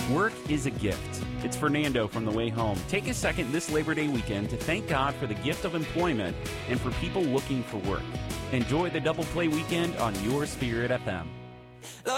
Work is a gift. It's Fernando from The Way Home. Take a second this Labor Day weekend to thank God for the gift of employment and for people looking for work. Enjoy the Double Play weekend on Your Spirit FM.